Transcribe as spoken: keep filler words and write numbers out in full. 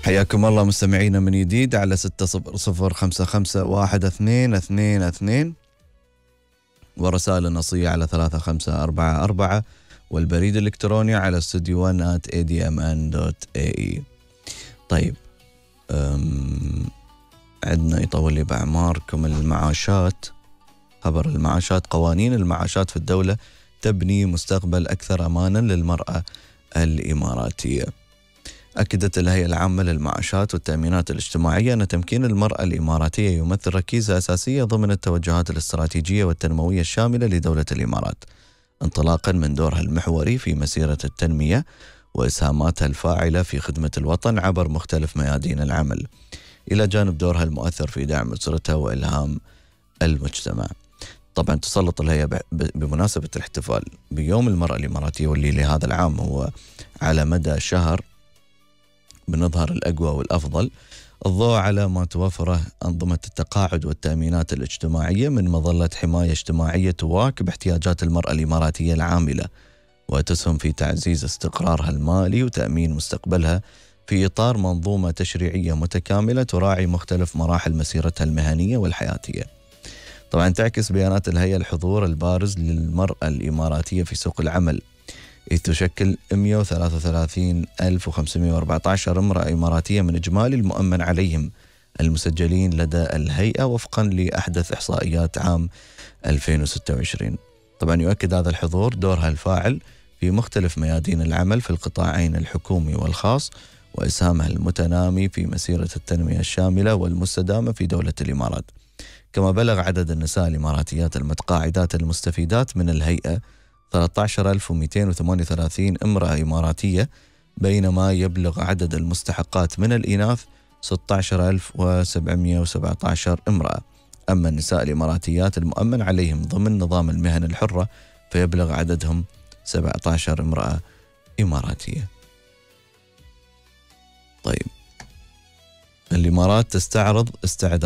حياكم الله مستمعينا من جديد على ستة صفر صفر خمسة خمسة واحد اثنين اثنين اثنين، ورسائل النصية على ثلاثة خمسة أربعة أربعة، والبريد الإلكتروني على استوديو ون آت إيه دي إم إن دوت إيه إي. طيب عندنا يطول لي بأعماركم المعاشات. خبر المعاشات: قوانين المعاشات في الدولة تبني مستقبل أكثر أمانا للمرأة الإماراتية. أكدت الهيئة العامة للمعاشات والتأمينات الاجتماعية أن تمكين المرأة الإماراتية يمثل ركيزة أساسية ضمن التوجهات الاستراتيجية والتنموية الشاملة لدولة الإمارات، انطلاقا من دورها المحوري في مسيرة التنمية وإسهاماتها الفاعلة في خدمة الوطن عبر مختلف ميادين العمل، إلى جانب دورها المؤثر في دعم أسرتها وإلهام المجتمع. طبعا تسلط الهيئة بمناسبة الاحتفال بيوم المرأة الإماراتية، واللي لهذا العام هو على مدى شهر، بنظهر الأقوى والأفضل الضوء على ما توفره أنظمة التقاعد والتأمينات الاجتماعية من مظلة حماية اجتماعية تواكب احتياجات المرأة الإماراتية العاملة، وتسهم في تعزيز استقرارها المالي وتأمين مستقبلها في إطار منظومة تشريعية متكاملة تراعي مختلف مراحل مسيرتها المهنية والحياتية. طبعا تعكس بيانات الهيئة الحضور البارز للمرأة الإماراتية في سوق العمل، إذ تشكل مئة وثلاثة وثلاثين ألف وخمسمئة وأربعة عشر امرأة إماراتية من إجمالي المؤمن عليهم المسجلين لدى الهيئة وفقا لأحدث إحصائيات عام ألفين وستة وعشرين. طبعا يؤكد هذا الحضور دورها الفاعل في مختلف ميادين العمل في القطاعين الحكومي والخاص، وإسهامها المتنامي في مسيرة التنمية الشاملة والمستدامة في دولة الإمارات. كما بلغ عدد النساء الإماراتيات المتقاعدات المستفيدات من الهيئة ثلاثة عشر ألف ومئتين وثمانية وثلاثين امرأة إماراتية، بينما يبلغ عدد المستحقات من الإناث ستة عشر ألف وسبعمئة وسبعة عشر امرأة. أما النساء الإماراتيات المؤمن عليهم ضمن نظام المهن الحرة فيبلغ عددهم سبعة عشر امرأة إماراتية. طيب، الإمارات تستعرض استعداد